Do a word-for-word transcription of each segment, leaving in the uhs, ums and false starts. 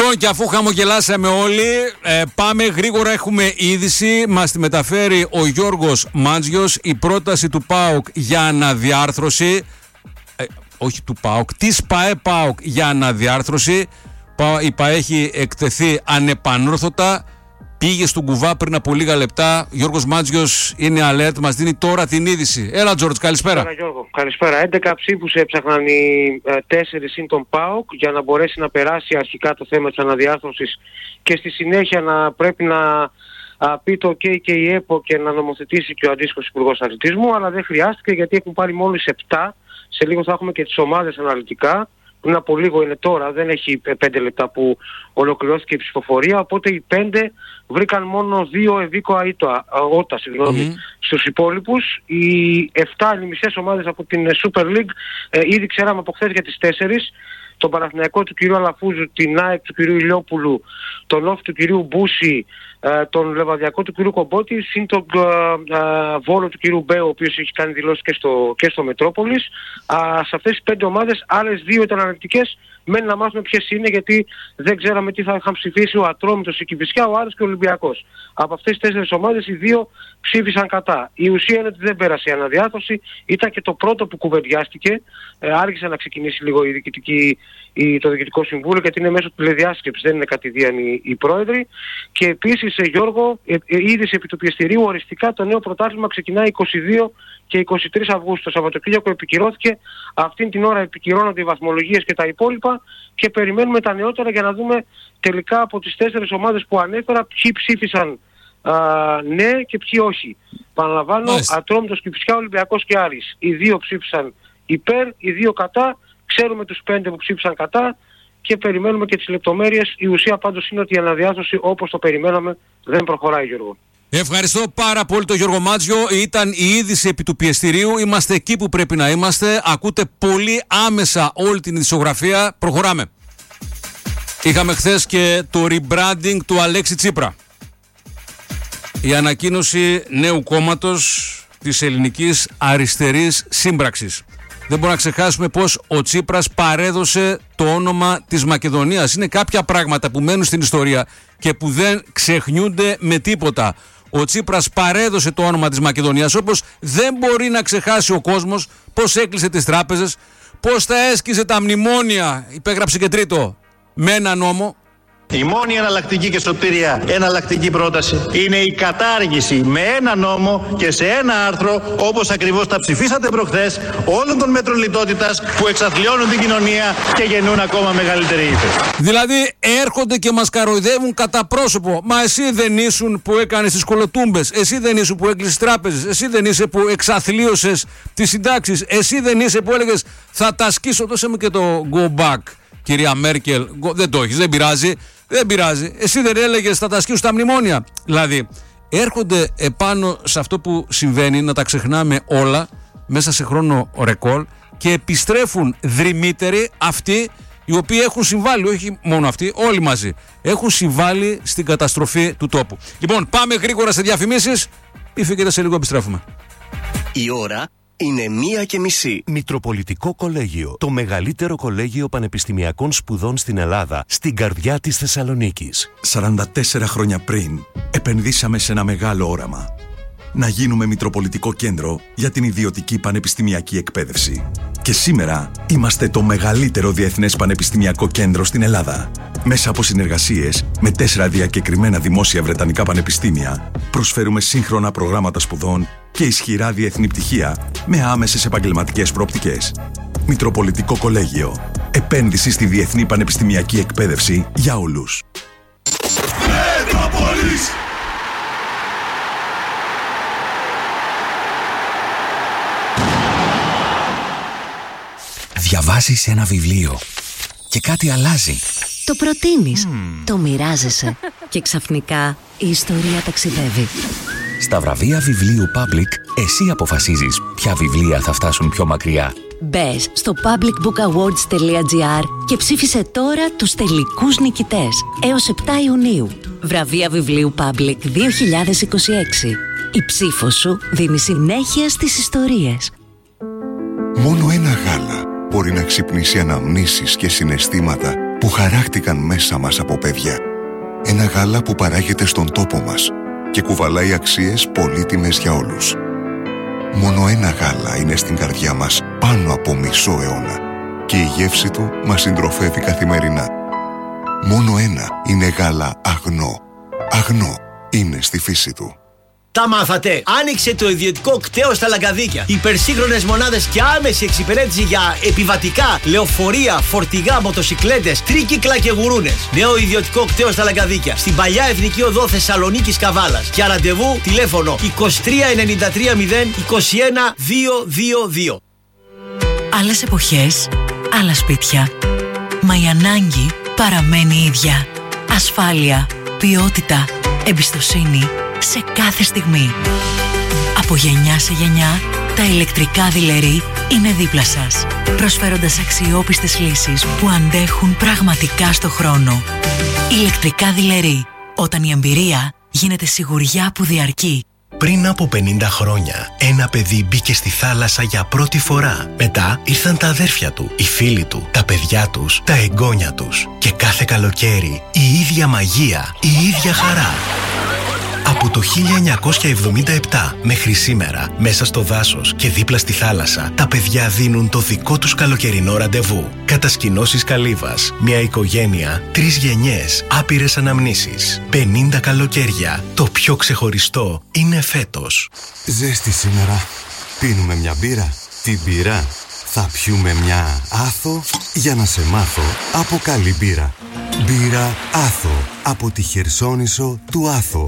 Λοιπόν, και αφού χαμογελάσαμε όλοι, ε, πάμε γρήγορα. Έχουμε είδηση. Μας τη μεταφέρει ο Γιώργος Μάντζιος. Η πρόταση του ΠΑΟΚ για αναδιάρθρωση. Ε, όχι του ΠΑΟΚ, της ΠΑΕ ΠΑΟΚ για αναδιάρθρωση. Η ΠΑΕ έχει εκτεθεί ανεπανόρθωτα. Πήγε στον κουβά πριν από λίγα λεπτά. Γιώργος Μάντζιος είναι alert, μας δίνει τώρα την είδηση. Έλα, Τζόρτζ, καλησπέρα. Έλα, Γιώργο. Καλησπέρα. έντεκα ψήφους έψαχναν οι ε, τέσσερις συν τον ΠΑΟΚ για να μπορέσει να περάσει αρχικά το θέμα της αναδιάρθρωσης και στη συνέχεια να πρέπει να α, πει το OK και η ΕΠΟ και να νομοθετήσει και ο αντίστοιχος Υπουργός Αθλητισμού, αλλά δεν χρειάστηκε γιατί έχουν πάρει μόλις επτά. Σε λίγο θα έχουμε και τις ομάδες αναλυτικά. Πριν από λίγο είναι τώρα, δεν έχει πέντε λεπτά που ολοκληρώθηκε η ψηφοφορία, οπότε οι πέντε βρήκαν μόνο δύο ευήκοα ήττα, ότα, συγγνώμη, mm-hmm. στους υπόλοιπους. Οι εφτά, οι μισές ομάδες από την Super League, ε, ήδη ξέραμε από χθες για τις τέσσερις. Τον Παναθηναϊκό του κυρίου Αλαφούζου, την ΑΕΚ του κυρίου Ηλιόπουλου, τον ΟΦ του κυρίου Μπούση, ε, τον Λεβαδιακό του κυρίου Κομπότη, συν τον ε, ε, Βόλο του κυρίου Μπέο, ο οποίος έχει κάνει δηλώσεις και στο, και στο Μετρόπολης. Α, σε αυτές τις πέντε ομάδες, άλλες δύο ήταν αναλυτικές. Μένει να μάθουμε ποιες είναι, γιατί δεν ξέραμε τι θα είχαν ψηφίσει ο Ατρόμητος, η Κηφισιά, ο Άρης και ο Ολυμπιακός. Από αυτές τις τέσσερις ομάδες οι δύο ψήφισαν κατά. Η ουσία είναι ότι δεν πέρασε η αναδιάρθρωση. Ήταν και το πρώτο που κουβεντιάστηκε. Ε, άργησε να ξεκινήσει λίγο η διοικητική, η, το Διοικητικό Συμβούλιο, γιατί είναι μέσω τηλεδιάσκεψης, δεν είναι κατηδίαν οι, οι πρόεδροι. Και επίσης, ε, Γιώργο, ε, ε, είδηση επί του πιεστηρίου, οριστικά το νέο πρωτάθλημα ξεκινάει είκοσι δύο και είκοσι τρεις Αυγούστου. Το Σαββατοκύριακο επικυρώθηκε. Αυτήν την ώρα επικυρώνονται οι βαθμολογίες και τα υπόλοιπα και περιμένουμε τα νεότερα για να δούμε τελικά από τις τέσσερις ομάδες που ανέφερα ποιοι ψήφισαν α, ναι και ποιοι όχι. Παραλαμβάνω, Ατρόμητος, Κηφισιά, Ολυμπιακός και Άρης. Οι δύο ψήφισαν υπέρ, οι δύο κατά. Ξέρουμε τους πέντε που ψήφισαν κατά και περιμένουμε και τις λεπτομέρειες. Η ουσία πάντως είναι ότι η αναδιάρθρωση, όπως το περιμέναμε, δεν προχωράει, Γιώργο. Ευχαριστώ πάρα πολύ τον Γιώργο Μάτζιο. Ήταν η είδηση επί του πιεστηρίου. Είμαστε εκεί που πρέπει να είμαστε. Ακούτε πολύ άμεσα όλη την ειδησιογραφία. Προχωράμε. Είχαμε χθες και το rebranding του Αλέξη Τσίπρα. Η ανακοίνωση νέου κόμματος της Ελληνικής Αριστερής Σύμπραξης. Δεν μπορούμε να ξεχάσουμε πως ο Τσίπρας παρέδωσε το όνομα της Μακεδονίας. Είναι κάποια πράγματα που μένουν στην ιστορία και που δεν ξεχνιούνται με τίποτα. Ο Τσίπρας παρέδωσε το όνομα της Μακεδονίας, όπως δεν μπορεί να ξεχάσει ο κόσμος πως έκλεισε τις τράπεζες, πως τα έσκησε τα μνημόνια, υπέγραψε και τρίτο, με ένα νόμο. Η μόνη εναλλακτική και σωτήρια εναλλακτική πρόταση είναι η κατάργηση με ένα νόμο και σε ένα άρθρο, όπως ακριβώς τα ψηφίσατε προχθές, όλων των μέτρων λιτότητας που εξαθλιώνουν την κοινωνία και γεννούν ακόμα μεγαλύτερη ύφεση. Δηλαδή έρχονται και μας καροϊδεύουν κατά πρόσωπο. Μα εσύ δεν ήσουν που έκανες τις κολοτούμπες, εσύ δεν ήσουν που έκλεισες τράπεζες, εσύ δεν είσαι που εξαθλίωσες τις συντάξεις, εσύ δεν είσαι που έλεγες θα τα σκίσω. Δώσε μου και το go back, κυρία Μέρκελ. Δεν το έχεις, δεν πειράζει. Δεν πειράζει. Εσύ δεν έλεγες θα τα σκίσουν τα μνημόνια. Δηλαδή, έρχονται επάνω σε αυτό που συμβαίνει, να τα ξεχνάμε όλα μέσα σε χρόνο ρεκόρ και επιστρέφουν δρυμύτεροι αυτοί οι οποίοι έχουν συμβάλει, όχι μόνο αυτοί, όλοι μαζί, έχουν συμβάλει στην καταστροφή του τόπου. Λοιπόν, πάμε γρήγορα σε διαφημίσεις. Μη φύγετε, σε λίγο επιστρέφουμε. Η ώρα είναι μία και μισή. Μητροπολιτικό Κολέγιο. Το μεγαλύτερο κολέγιο πανεπιστημιακών σπουδών στην Ελλάδα, στην καρδιά της Θεσσαλονίκης. σαράντα τέσσερα χρόνια πριν, επενδύσαμε σε ένα μεγάλο όραμα. Να γίνουμε Μητροπολιτικό Κέντρο για την ιδιωτική πανεπιστημιακή εκπαίδευση. Και σήμερα είμαστε το μεγαλύτερο διεθνές πανεπιστημιακό κέντρο στην Ελλάδα. Μέσα από συνεργασίες με τέσσερα διακεκριμένα δημόσια βρετανικά πανεπιστήμια, προσφέρουμε σύγχρονα προγράμματα σπουδών και ισχυρά διεθνή πτυχία με άμεσες επαγγελματικές προοπτικές. Μητροπολιτικό Κολέγιο. Επένδυση στη διεθνή πανεπιστημιακή εκπαίδευση για όλους. Μετρόπολης! Διαβάζεις ένα βιβλίο και κάτι αλλάζει. Το προτείνεις, mm. το μοιράζεσαι και ξαφνικά η ιστορία ταξιδεύει. Στα βραβεία βιβλίου Public, εσύ αποφασίζεις ποια βιβλία θα φτάσουν πιο μακριά. Μπες στο public book awards τελεία gr και ψήφισε τώρα τους τελικούς νικητές έως επτά Ιουνίου. Βραβεία βιβλίου Public δύο χιλιάδες είκοσι έξι. Η ψήφος σου δίνει συνέχεια στις ιστορίες. Μόνο ένα γάλα μπορεί να ξυπνήσει αναμνήσεις και συναισθήματα που χαράχτηκαν μέσα μας από παιδιά. Ένα γάλα που παράγεται στον τόπο μας και κουβαλάει αξίες πολύτιμες για όλους. Μόνο ένα γάλα είναι στην καρδιά μας πάνω από μισό αιώνα και η γεύση του μας συντροφεύει καθημερινά. Μόνο ένα είναι γάλα αγνό. Αγνό είναι στη φύση του. Τα μάθατε! Άνοιξε το ιδιωτικό κτέο στα Λαγκαδίκια. Υπερσύγχρονες μονάδες και άμεση εξυπηρέτηση για επιβατικά, λεωφορεία, φορτηγά, μοτοσικλέτες, τρίκυκλα και γουρούνες. Νέο ιδιωτικό κτέο στα Λαγκαδίκια. Στην παλιά Εθνική Οδό Θεσσαλονίκης Καβάλας. Για ραντεβού τηλέφωνο είκοσι τρία ενενήντα τρία μηδέν είκοσι ένα διακόσια είκοσι δύο. Άλλες εποχές, άλλα σπίτια. Μα η ανάγκη παραμένει η ίδια. Ασφάλεια, ποιότητα, εμπιστοσύνη σε κάθε στιγμή. Από γενιά σε γενιά, τα ηλεκτρικά δειλερή είναι δίπλα σας, προσφέροντας αξιόπιστες λύσεις που αντέχουν πραγματικά στο χρόνο. Ηλεκτρικά δειλερή, όταν η εμπειρία γίνεται σιγουριά που διαρκεί. Πριν από πενήντα χρόνια, ένα παιδί μπήκε στη θάλασσα για πρώτη φορά. Μετά ήρθαν τα αδέρφια του, οι φίλοι του, τα παιδιά τους, τα εγγόνια τους. Και κάθε καλοκαίρι, η ίδια μαγεία, η ίδια χαρά. Από το χίλια εννιακόσια εβδομήντα επτά μέχρι σήμερα, μέσα στο δάσος και δίπλα στη θάλασσα, τα παιδιά δίνουν το δικό τους καλοκαιρινό ραντεβού. Κατασκηνώσεις Καλύβας, μια οικογένεια, τρεις γενιές, άπειρες αναμνήσεις. πενήντα καλοκαίρια. Το πιο ξεχωριστό είναι φέτος. Ζέστη σήμερα. Πίνουμε μια μπύρα. Την μπύρα θα πιούμε μια Άθο για να σε μάθω από καλή μπύρα. Μπύρα Άθο από τη Χερσόνησο του Άθο.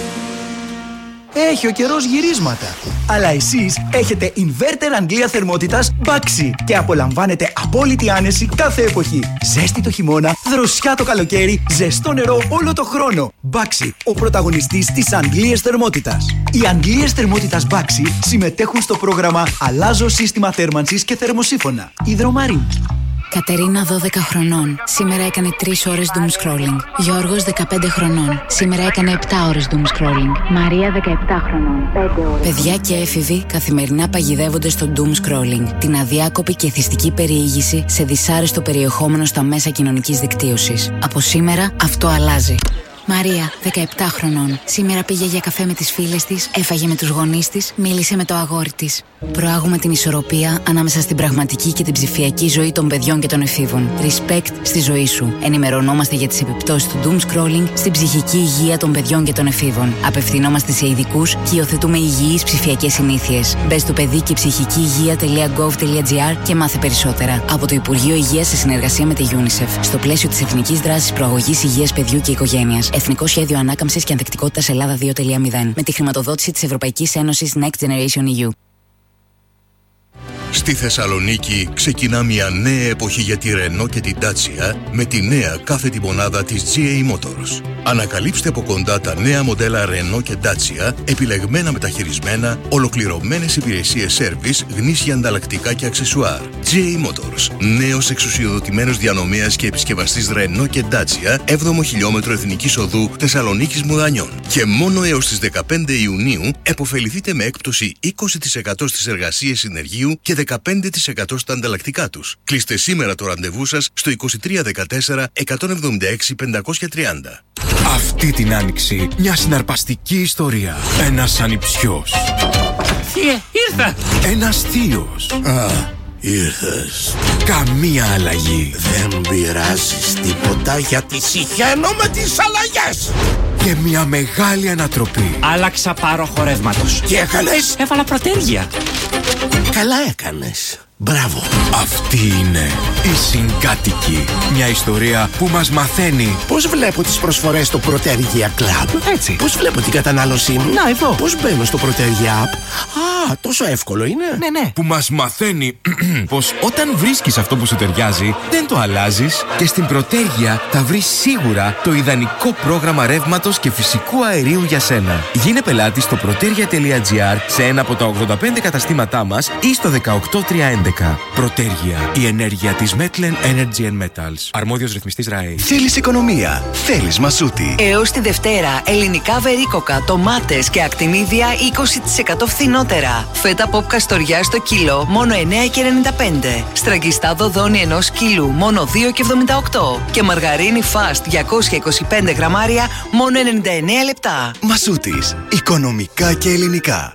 Έχει ο καιρός γυρίσματα. Αλλά εσείς έχετε inverter Αγγλία θερμότητας Baxi και απολαμβάνετε απόλυτη άνεση κάθε εποχή. Ζέστη το χειμώνα, δροσιά το καλοκαίρι, ζεστό νερό όλο το χρόνο. Baxi, ο πρωταγωνιστής της Αγγλίας θερμότητας. Οι Αγγλίες θερμότητας Baxi συμμετέχουν στο πρόγραμμα Αλλάζω σύστημα θέρμανσης και θερμοσύφωνα. Υδρομαρή. Κατερίνα δώδεκα χρονών. Σήμερα έκανε τρεις ώρες doom scrolling. Γιώργος δεκαπέντε χρονών. Σήμερα έκανε επτά ώρες doom scrolling. Μαρία δεκαεπτά χρονών. πέντε ώρες. Παιδιά και έφηβοι καθημερινά παγιδεύονται στο doom scrolling. Την αδιάκοπη και εθιστική περιήγηση σε δυσάρεστο περιεχόμενο στα μέσα κοινωνικής δικτύωσης. Από σήμερα αυτό αλλάζει. Μαρία, δεκαεπτά χρονών. Σήμερα πήγε για καφέ με τις φίλες της, έφαγε με τους γονείς της, μίλησε με το αγόρι της. Προάγουμε την ισορροπία ανάμεσα στην πραγματική και την ψηφιακή ζωή των παιδιών και των εφήβων. Respect στη ζωή σου. Ενημερωνόμαστε για τις επιπτώσεις του doom scrolling στην ψυχική υγεία των παιδιών και των εφήβων. Απευθυνόμαστε σε ειδικούς και υιοθετούμε υγιείς ψηφιακές συνήθειες. Μπες στο παιδί και ψυχική υγεία.gov.gr και μάθε περισσότερα. Από το Υπουργείο Υγείας σε συνεργασία με τη UNICEF. Στο πλαίσιο της Εθνικής Δράσης Προαγωγής Υγείας Παιδιού και Οικογένειας. Εθνικό Σχέδιο Ανάκαμψης και Ανθεκτικότητας Ελλάδα δύο κόμμα μηδέν. Με τη χρηματοδότηση της Ευρωπαϊκής Ένωσης Next Generation ι γιου. Στη Θεσσαλονίκη ξεκινά μια νέα εποχή για τη Renault και την Dacia με τη νέα κάθετη μονάδα της τζι έι Motors. Ανακαλύψτε από κοντά τα νέα μοντέλα Renault και Dacia, επιλεγμένα μεταχειρισμένα, ολοκληρωμένες υπηρεσίες σέρβις, γνήσια ανταλλακτικά και αξεσουάρ. τζι έι Motors, νέος εξουσιοδοτημένος διανομέας και επισκευαστής Renault και Dacia, έβδομο χιλιόμετρο Εθνικής Οδού Θεσσαλονίκης Μουδανιών. Και μόνο έως τις δεκαπέντε Ιουνίου επωφεληθείτε με έκπτωση είκοσι τοις εκατό στις εργασίες συνεργείου και δεκαπέντε τοις εκατό στα ανταλλακτικά τους. Κλείστε σήμερα το ραντεβού σας στο είκοσι τρία δεκατέσσερα εκατόν εβδομήντα έξι πεντακόσια τριάντα. Αυτή την άνοιξη μια συναρπαστική ιστορία. Ένας ανιψιός. Θείε, ήρθα! Ένας θείος. Α, ήρθες. Καμία αλλαγή. Δεν πειράζεις τίποτα γιατί συχαίνω με τις αλλαγές. Και μια μεγάλη ανατροπή. Άλλαξα πάροχο ρεύματος. Τι έκανες? Έβαλα πρωτέργεια. Καλά έκανες. Μπράβο. Αυτή είναι η Συγκάτοικη. Μια ιστορία που μας μαθαίνει πώς βλέπω τις προσφορές στο Πρωτέργεια Club. Έτσι. Πώς βλέπω την κατανάλωσή μου. Να, εδώ. Πώς μπαίνω στο Πρωτέργεια App. Α, τόσο εύκολο είναι. Ναι, ναι. Που μας μαθαίνει πως όταν βρίσκεις αυτό που σου ταιριάζει, δεν το αλλάζεις. Και στην Πρωτέργεια θα βρεις σίγουρα το ιδανικό πρόγραμμα ρεύματος και φυσικού αερίου για σένα. Γίνε πελάτη στο πρωτέργεια τελεία τζι άρ σε ένα από τα ογδόντα πέντε καταστήματά μας ή στο δεκαοκτώ τριάντα έντεκα. έντεκα. Πρωτέργεια. Η ενέργεια της Metlen Energy and Metals. Αρμόδιος ρυθμιστής ΡΑΕ. Θέλεις οικονομία. Θέλεις Μασούτη. Έως τη Δευτέρα, ελληνικά βερίκοκα, ντομάτες και ακτινίδια είκοσι τοις εκατό φθηνότερα. Φέτα ποπ καστοριά στο κιλό μόνο εννέα και ενενήντα πέντε. Στραγγιστά δοδόνι ενός κιλού μόνο δύο και εβδομήντα οκτώ. Και μαργαρίνη Fast διακόσια είκοσι πέντε γραμμάρια μόνο ενενήντα εννέα λεπτά. Μασούτης. Οικονομικά και ελληνικά.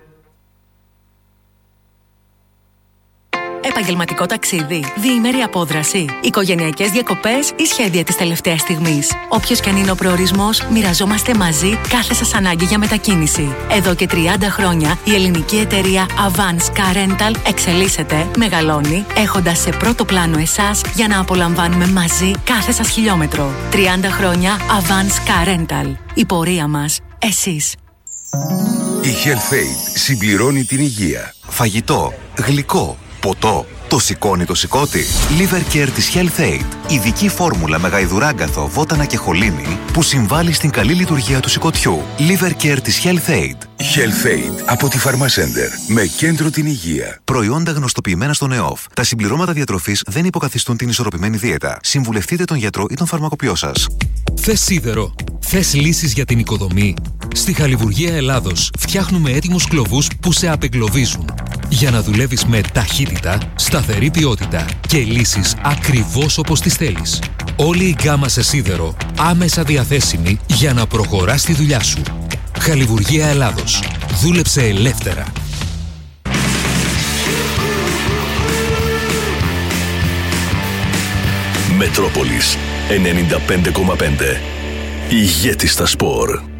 Επαγγελματικό ταξίδι, διήμερη απόδραση, οικογενειακές διακοπές ή σχέδια της τελευταίας στιγμής. Όποιος και αν είναι ο προορισμός, μοιραζόμαστε μαζί κάθε σας ανάγκη για μετακίνηση. Εδώ και τριάντα χρόνια η ελληνική εταιρεία Avance Car Rental εξελίσσεται, μεγαλώνει, έχοντας σε πρώτο πλάνο εσάς για να απολαμβάνουμε μαζί κάθε σας χιλιόμετρο. τριάντα χρόνια Avance Car Rental. Η πορεία μας, εσείς. Η HealthAid συμπληρώνει την υγεία. Φαγητό, γλυκό, ποτό. Το σηκώνει το σηκώτη. Liver Care της HealthAid. Ειδική φόρμουλα με γαϊδουράγκαθο, βότανα και χολίνη που συμβάλλει στην καλή λειτουργία του σηκωτιού. Liver Care της HealthAid. HealthAid από τη Pharmacenter. Με κέντρο την υγεία. Προϊόντα γνωστοποιημένα στον ΕΟΦ. Τα συμπληρώματα διατροφής δεν υποκαθιστούν την ισορροπημένη δίαιτα. Συμβουλευτείτε τον γιατρό ή τον φαρμακοποιό σας. Θες σίδερο. Θες λύσεις για την οικοδομή. Στη Χαλιβουργία Ελλάδος φτιάχνουμε έτοιμους κλωβούς που σε απεγκλωβίζουν. Για να δουλεύεις με ταχύτητα, σταθερή ποιότητα και λύσεις ακριβώς όπως τις θέλεις. Όλη η γκάμα σε σίδερο άμεσα διαθέσιμη για να προχωράς τη δουλειά σου. Χαλιβουργία Ελλάδος. Δούλεψε ελεύθερα. Μετρόπολης ενενήντα πέντε κόμμα πέντε. Ηγέτης στα σπορ.